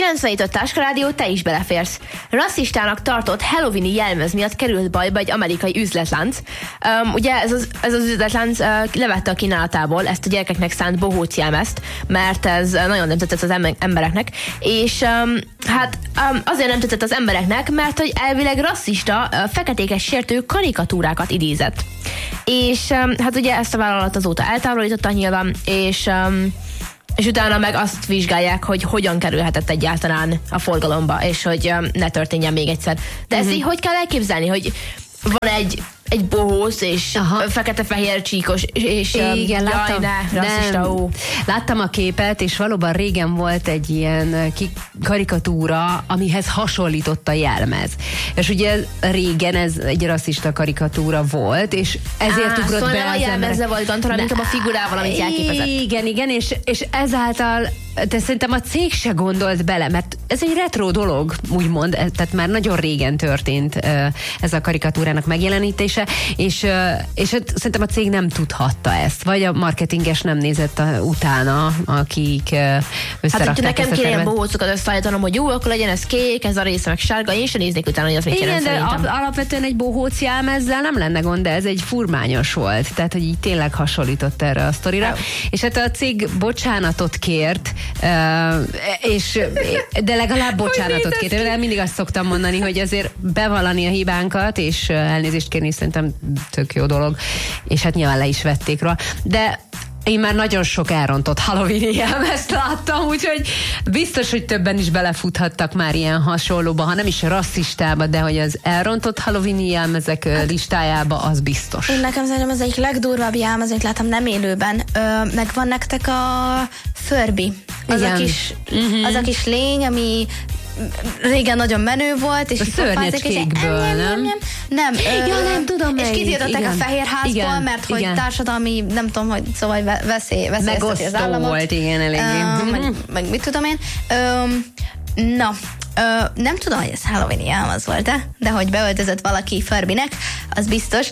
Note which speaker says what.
Speaker 1: 95 Táskarádió, te is beleférsz. Rasszistának tartott halloweeni jelmez miatt került bajba egy amerikai üzletlánc. Ugye ez az üzletlánc levette a kínálatából ezt a gyerekeknek szánt bohóc jelmezt, mert ez nagyon nem tetszett az embereknek, és azért nem tetszett az embereknek, mert hogy elvileg rasszista, feketéket sértő karikatúrákat idézett. És hát ugye ezt a vállalat azóta eltávolította nyilván, és utána meg azt vizsgálják, hogy hogyan kerülhetett egyáltalán a forgalomba, és hogy ne történjen még egyszer. De ezt így hogy kell elképzelni, hogy van egy bohóc, és fekete-fehér csíkos, és
Speaker 2: igen,
Speaker 1: láttam
Speaker 2: a képet, és valóban régen volt egy ilyen karikatúra, amihez hasonlított a jelmez. És ugye régen ez egy rasszista karikatúra volt, és ezért ugrott
Speaker 1: szóval
Speaker 2: be
Speaker 1: nem a jelmezze volt gond, hanem inkább a figurával, amit jelképezett.
Speaker 2: Igen, és ezáltal de szerintem a cég se gondolt bele, mert ez egy retro dolog, úgymond, tehát már nagyon régen történt ez a karikatúrának megjelenítése, és szerintem a cég nem tudhatta ezt, vagy a marketinges nem nézett utána, akik összerakták
Speaker 1: nekem kéne ilyen bohócokat összeállítanom, hogy jó, akkor legyen ez kék, ez a része meg sárga, én sem néznék utána, hogy az mit jelent szerintem.
Speaker 2: De alapvetően egy bohóc jelmezzel nem lenne gond, de ez egy furmányos volt, tehát hogy így tényleg hasonlított erre a sztorira. És hát a cég bocsánatot kért, de legalább bocsánatot kért. De mindig azt szoktam mondani, hogy azért bevallani a hibánkat, és elnézést kérni szerintem tök jó dolog, és hát nyilván le is vették róla. De én már nagyon sok elrontott Halloween jelmezt láttam, úgyhogy biztos, hogy többen is belefuthattak már ilyen hasonlóba, ha nem is rasszistába, de hogy az elrontott Halloween jelmezek listájába, az biztos.
Speaker 3: Én nekem szerintem az egyik legdurvább jelmez, amit láttam nem élőben. Meg van nektek a Furby. Az a kis lény, ami régen nagyon menő volt, és
Speaker 2: a szörnyecskékből, nem?
Speaker 3: Nem,
Speaker 2: tudom
Speaker 3: és kitiltották a Fehérházból, mert hogy társadalmi, nem tudom, hogy szóval veszélyezteti az államot.
Speaker 2: Volt, igen, eléggé.
Speaker 3: Meg mit tudom én. Nem tudom, hogy ez Halloween jelmez volt, de hogy beöltözött valaki Furbynek, az biztos.